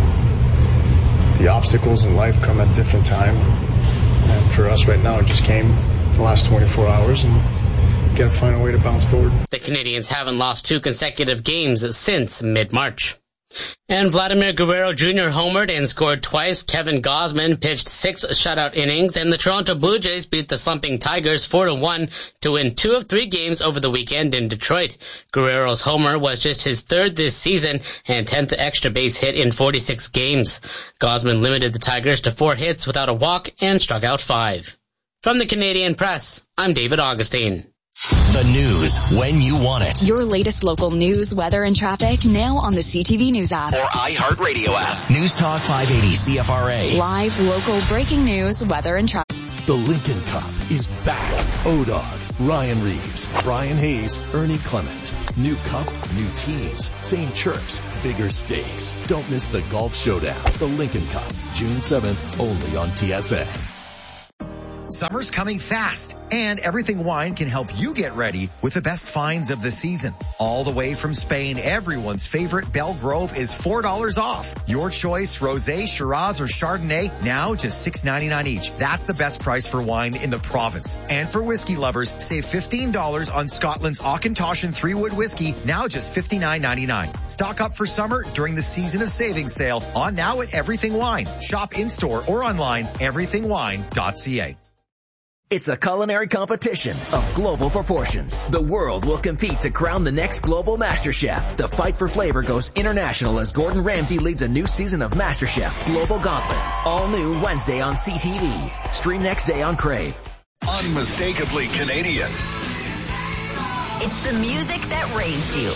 the obstacles in life come at different time. And for us right now, it just came the last 24 hours, and got to find a way to bounce forward. The Canadiens haven't lost 2 consecutive games since mid-March. And Vladimir Guerrero Jr. homered and scored twice. Kevin Gausman pitched 6 shutout innings, and the Toronto Blue Jays beat the slumping Tigers 4-1 to win 2 of 3 games over the weekend in Detroit. Guerrero's homer was just his 3rd this season and 10th extra base hit in 46 games. Gausman limited the Tigers to 4 hits without a walk and struck out 5. From the Canadian Press, I'm David Augustine. The news when you want it. Your latest local news, weather, and traffic now on the CTV News app. Or iHeartRadio app. News Talk 580 CFRA. Live, local, breaking news, weather, and traffic. The Lincoln Cup is back. O-Dog, Ryan Reeves, Brian Hayes, Ernie Clement. New cup, new teams, same chirps, bigger stakes. Don't miss the Golf Showdown. The Lincoln Cup, June 7th, only on TSN. Summer's coming fast, and Everything Wine can help you get ready with the best finds of the season. All the way from Spain, everyone's favorite Belgrove is $4 off. Your choice, Rosé, Shiraz, or Chardonnay, now just $6.99 each. That's the best price for wine in the province. And for whiskey lovers, save $15 on Scotland's Auchentoshan 3-Wood whiskey, now just $59.99. Stock up for summer during the Season of Savings sale on now at Everything Wine. Shop in-store or online, everythingwine.ca. It's a culinary competition of global proportions. The world will compete to crown the next global master chef. The fight for flavor goes international as Gordon Ramsay leads a new season of MasterChef Global Gauntlet. All new Wednesday on CTV. Stream next day on Crave. Unmistakably Canadian. It's the music that raised you.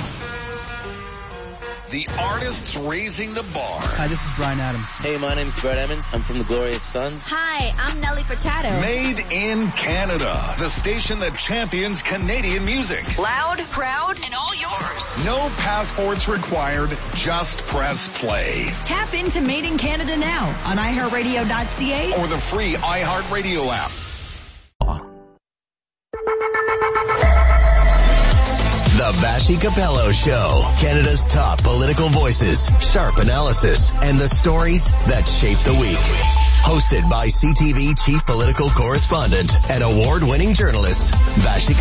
The artists raising the bar. Hi, this is Bryan Adams. Hey, my name's Brett Emmons. I'm from the Glorious Sons. Hi, I'm Nelly Furtado. Made in Canada. The station that champions Canadian music. Loud, proud, and all yours. No passports required. Just press play. Tap into Made in Canada now on iHeartRadio.ca or the free iHeartRadio app. The Vassy Capello Show. Canada's top political voices, sharp analysis, and the stories that shape the week. Hosted by CTV Chief Political Correspondent and award-winning journalist, Vassy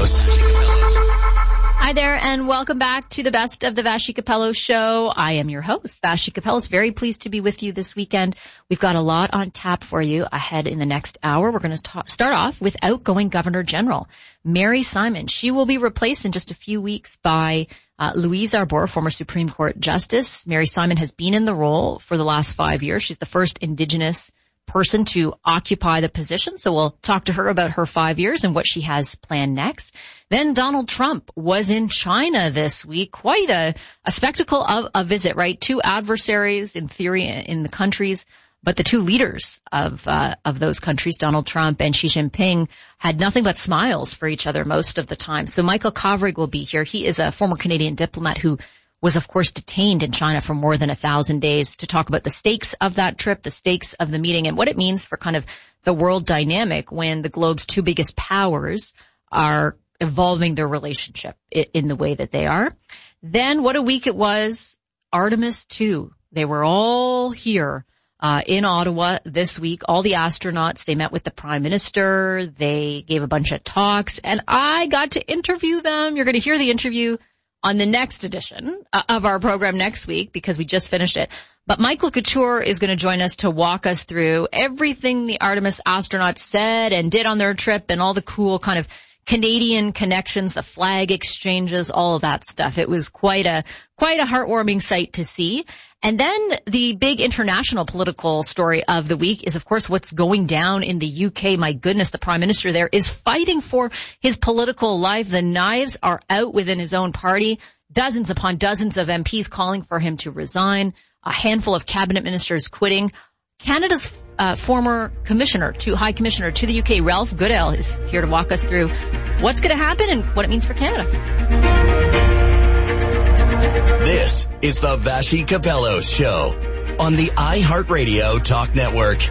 Capellos. Hi there, and welcome back to the Best of the Vassy Capello Show. I am your host, Vassy Capellos. Very pleased to be with you this weekend. We've got a lot on tap for you ahead in the next hour. We're going to start off with outgoing Governor General Mary Simon. She will be replaced in just a few weeks by Louise Arbour, former Supreme Court Justice. Mary Simon has been in the role for the last 5 years. She's the first Indigenous person to occupy the position. So we'll talk to her about her 5 years and what she has planned next. Then Donald Trump was in China this week. Quite a spectacle of a visit, right? Two adversaries in theory in the countries, but the two leaders of those countries, Donald Trump and Xi Jinping, had nothing but smiles for each other most of the time. So Michael Kovrig will be here. He is a former Canadian diplomat who was, of course, detained in China for more than 1,000 days to talk about the stakes of that trip, the stakes of the meeting, and what it means for kind of the world dynamic when the globe's two biggest powers are evolving their relationship in the way that they are. Then what a week it was. Artemis 2. They were all here in Ottawa this week. All the astronauts, they met with the Prime Minister. They gave a bunch of talks, and I got to interview them. You're going to hear the interview on the next edition of our program next week because we just finished it. But Michael Couture is going to join us to walk us through everything the Artemis astronauts said and did on their trip and all the cool kind of Canadian connections, the flag exchanges, all of that stuff. It was quite a heartwarming sight to see. And then the big international political story of the week is, of course, what's going down in the UK. My goodness, the Prime Minister there is fighting for his political life. The knives are out within his own party. Dozens upon dozens of MPs calling for him to resign. A handful of cabinet ministers quitting. Canada's former High Commissioner to the UK, Ralph Goodale, is here to walk us through what's going to happen and what it means for Canada. This is the Vassy Capellos Show on the iHeartRadio Talk Network.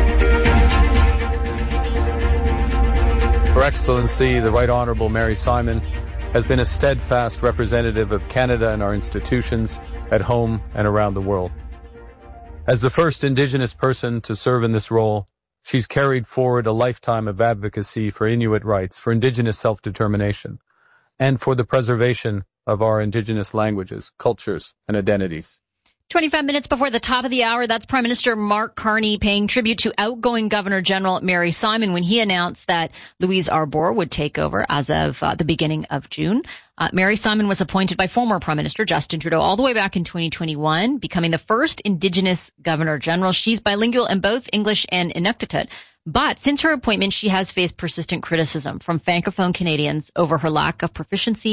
Her Excellency, the Right Honourable Mary Simon, has been a steadfast representative of Canada and our institutions at home and around the world. As the first Indigenous person to serve in this role, she's carried forward a lifetime of advocacy for Inuit rights, for Indigenous self-determination, and for the preservation of our Indigenous languages, cultures, and identities. 25 minutes before the top of the hour, that's Prime Minister Mark Carney paying tribute to outgoing Governor General Mary Simon when he announced that Louise Arbour would take over as of the beginning of June. Mary Simon was appointed by former Prime Minister Justin Trudeau all the way back in 2021, becoming the first Indigenous Governor General. She's bilingual in both English and Inuktitut. But since her appointment, she has faced persistent criticism from Francophone Canadians over her lack of proficiency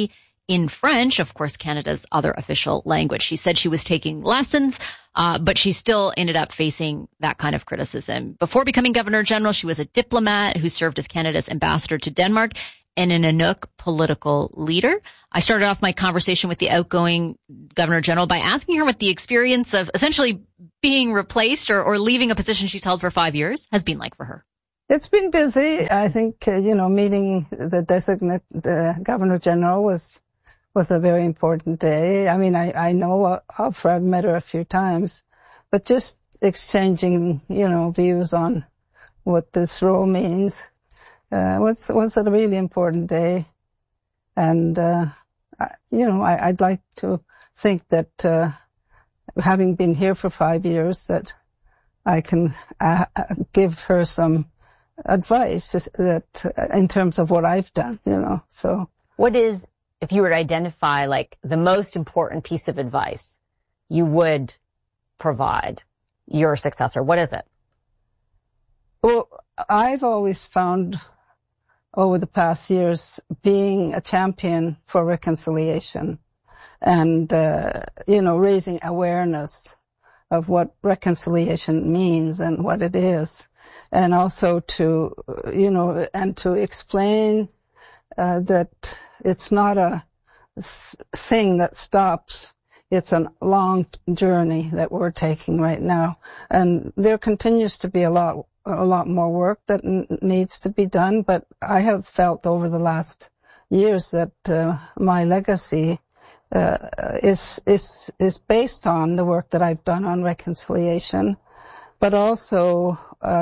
in French, of course, Canada's other official language. She said she was taking lessons, but she still ended up facing that kind of criticism. Before becoming Governor General, she was a diplomat who served as Canada's ambassador to Denmark and an Inuk political leader. I started off my conversation with the outgoing Governor General by asking her what the experience of essentially being replaced or leaving a position she's held for 5 years has been like for her. It's been busy. I think, meeting the designate Governor General was a very important day. I mean, I know of her, I've met her a few times, but just exchanging, views on what this role means was a really important day. And, I'd like to think that having been here for 5 years, that I can give her some advice that in terms of what I've done, so. What is, if you were to identify like the most important piece of advice you would provide your successor, what is it? Well, I've always found over the past years being a champion for reconciliation and, raising awareness of what reconciliation means and what it is. And also to, and to explain that it's not a thing that stops. It's a long journey that we're taking right now. And there continues to be a lot more work that needs to be done. But I have felt over the last years that my legacy is based on the work that I've done on reconciliation, but also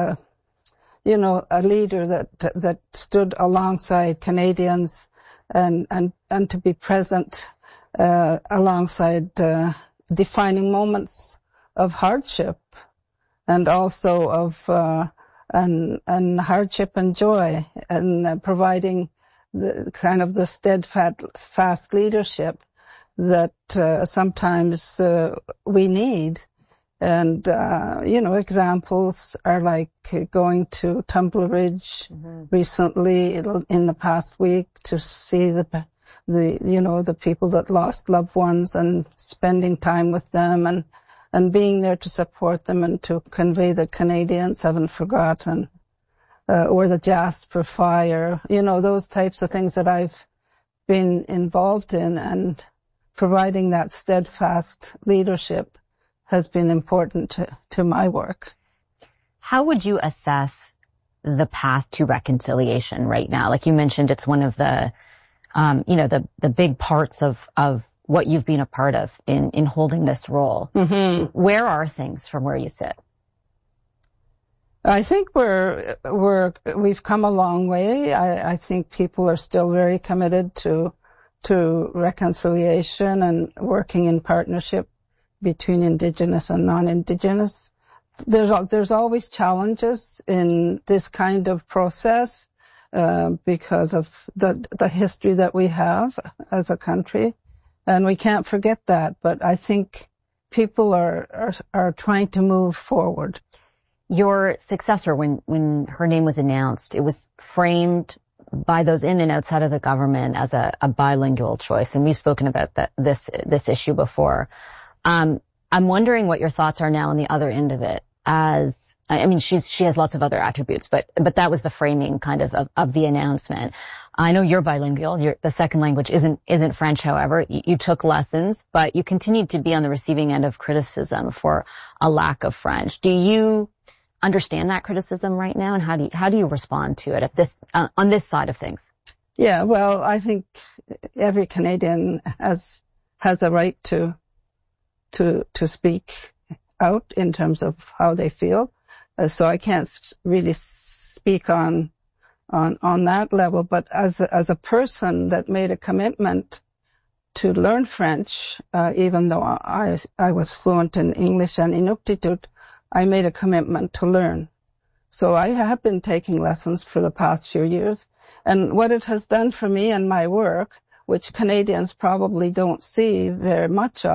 a leader that stood alongside Canadians and to be present alongside defining moments of hardship and also of and hardship and joy, and providing the kind of the steadfast leadership that sometimes we need. And, examples are like going to Tumble Ridge recently in the past week to see the people that lost loved ones and spending time with them and being there to support them and to convey that Canadians haven't forgotten, or the Jasper Fire, those types of things that I've been involved in, and providing that steadfast leadership has been important to my work. How would you assess the path to reconciliation right now? Like you mentioned, it's one of the, the big parts of what you've been a part of in holding this role. Mm-hmm. Where are things from where you sit? I think we've come a long way. I think people are still very committed to reconciliation and working in partnership between Indigenous and non-Indigenous. There's always challenges in this kind of process because of the history that we have as a country, and we can't forget that. But I think people are trying to move forward. Your successor, when her name was announced, it was framed by those in and outside of the government as a bilingual choice, and we've spoken about this issue before. I'm wondering what your thoughts are now on the other end of it. She has lots of other attributes, but that was the framing kind of the announcement. I know you're bilingual. The second language isn't French, however. You took lessons, but you continued to be on the receiving end of criticism for a lack of French. Do you understand that criticism right now, and how do you respond to it on this side of things? Yeah, well, I think every Canadian has a right to speak out in terms of how they feel. So I can't really speak on that level. But as a person that made a commitment to learn French, even though I was fluent in English and Inuktitut, I made a commitment to learn. So I have been taking lessons for the past few years. And what it has done for me and my work, which Canadians probably don't see very much of,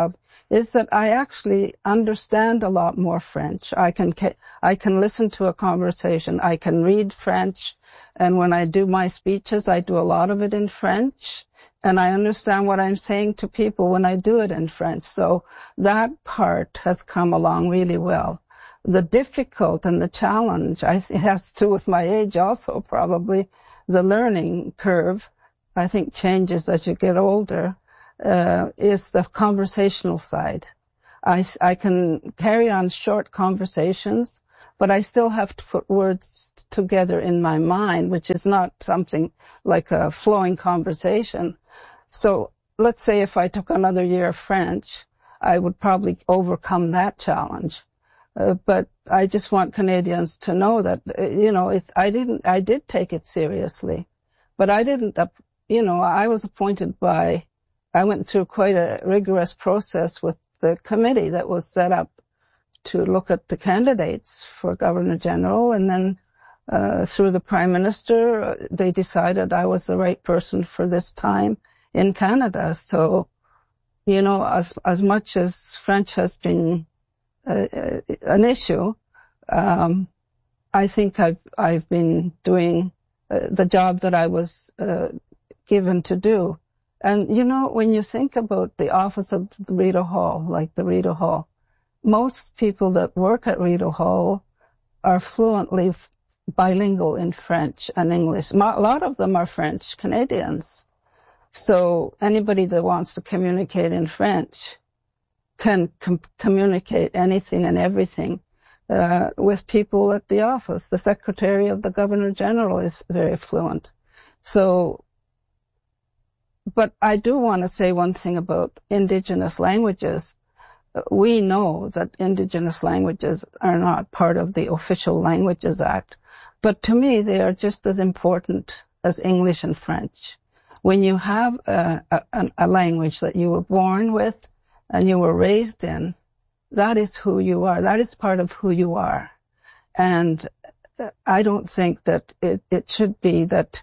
is that I actually understand a lot more French. I can listen to a conversation. I can read French. And when I do my speeches, I do a lot of it in French. And I understand what I'm saying to people when I do it in French. So that part has come along really well. The difficult and the challenge, it has to do with my age also probably. The learning curve, I think, changes as you get older, is the conversational side. I can carry on short conversations, but I still have to put words together in my mind, which is not something like a flowing conversation. So let's say if I took another year of French, I would probably overcome that challenge. But I just want Canadians to know that, I did take it seriously, but I didn't, I was appointed I went through quite a rigorous process with the committee that was set up to look at the candidates for Governor General, and then through the Prime Minister, they decided I was the right person for this time in Canada. So, as much as French has been an issue, I think I've been doing the job that I was given to do. And when you think about the office of the Rideau Hall, like the Rideau Hall, most people that work at Rideau Hall are fluently bilingual in French and English. A lot of them are French Canadians. So anybody that wants to communicate in French can communicate anything and everything with people at the office. The Secretary of the Governor General is very fluent. So, but I do want to say one thing about Indigenous languages. We know that Indigenous languages are not part of the Official Languages Act, but to me they are just as important as English and French. When you have a language that you were born with and you were raised in, that is who you are. That is part of who you are. And I don't think that it should be that,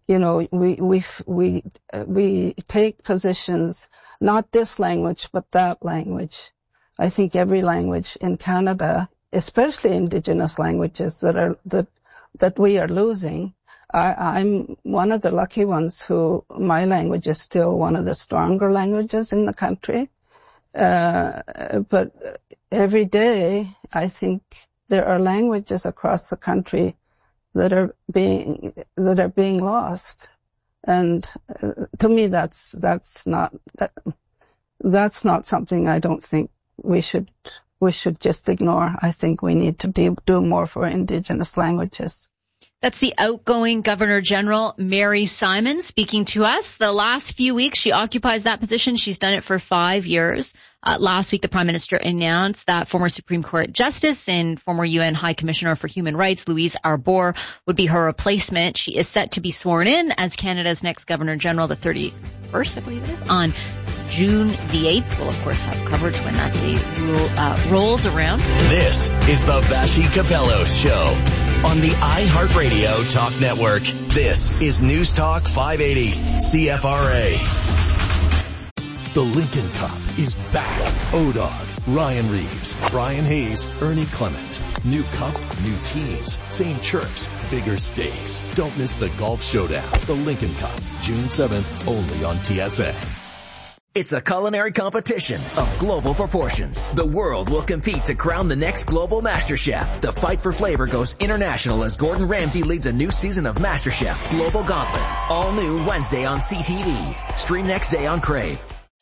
we take positions, not this language, but that language. I think every language in Canada, especially Indigenous languages that we are losing, I'm one of the lucky ones who my language is still one of the stronger languages in the country. But every day, I think there are languages across the country that are being lost, and to me, that's not something I don't think we should just ignore. I think we need to do more for Indigenous languages. That's the outgoing Governor General, Mary Simon, speaking to us. The last few weeks, she occupies that position. She's done it for 5 years. Last week, the Prime Minister announced that former Supreme Court Justice and former UN High Commissioner for Human Rights, Louise Arbour, would be her replacement. She is set to be sworn in as Canada's next Governor General, the 31st, I believe it is, on June the 8th. We'll, of course, have coverage when that day rolls around. This is the Vassy Capello Show on the iHeartRadio Talk Network. This is News Talk 580 CFRA. The Lincoln Cup is back. ODOG, Ryan Reeves, Brian Hayes, Ernie Clement. New cup, new teams, same chirps, bigger stakes. Don't miss the Golf Showdown. The Lincoln Cup, June 7th, only on TSA. It's a culinary competition of global proportions. The world will compete to crown the next global master chef. The fight for flavor goes international as Gordon Ramsay leads a new season of MasterChef Global Gauntlet. All new Wednesday on CTV. Stream next day on Crave.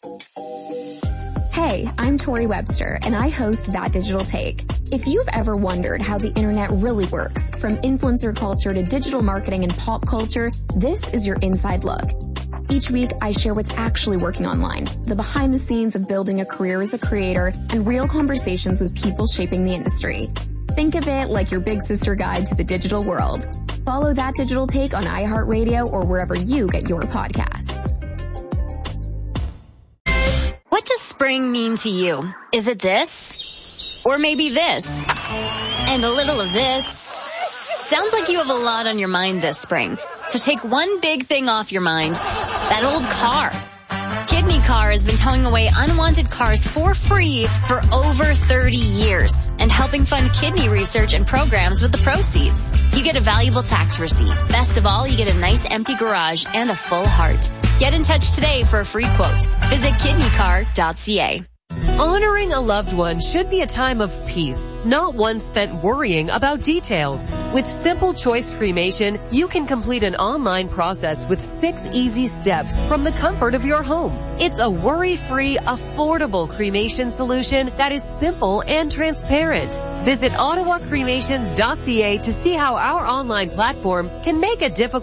Hey, I'm Tori Webster, and I host That Digital Take. If you've ever wondered how the internet really works, from influencer culture to digital marketing and pop culture, this is your inside look. Each week, I share what's actually working online, the behind the scenes of building a career as a creator, and real conversations with people shaping the industry. Think of it like your big sister guide to the digital world. Follow That Digital Take on iHeartRadio or wherever you get your podcasts. What does spring mean to you? Is it this? Or maybe this? And a little of this? Sounds like you have a lot on your mind this spring. So take one big thing off your mind. That old car. Kidney Car has been towing away unwanted cars for free for over 30 years and helping fund kidney research and programs with the proceeds. You get a valuable tax receipt. Best of all, you get a nice empty garage and a full heart. Get in touch today for a free quote. Visit kidneycar.ca. Honoring a loved one should be a time of peace, not one spent worrying about details. With Simple Choice Cremation, you can complete an online process with 6 easy steps from the comfort of your home. It's a worry-free, affordable cremation solution that is simple and transparent. Visit OttawaCremations.ca to see how our online platform can make a difficult